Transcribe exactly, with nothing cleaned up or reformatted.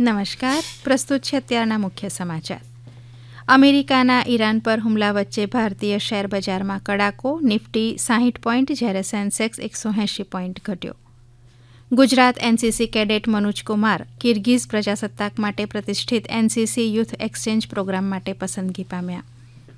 નમસ્કાર, પ્રસ્તુત છે અત્યારના મુખ્ય સમાચાર. અમેરિકાના ઈરાન પર હુમલા વચ્ચે ભારતીય શેર બજારમાં કડાકો, નિફ્ટી સાહીઠ પોઈન્ટ જ્યારે સેન્સેક્સ એકસો એંશી પોઈન્ટ ઘટ્યો. Gujarat NCC cadet Manoj Kumar Kyrgyz પ્રજાસત્તાક માટે પ્રતિષ્ઠિત એનસીસી યુથ એક્સચેન્જ પ્રોગ્રામ માટે પસંદગી પામ્યા.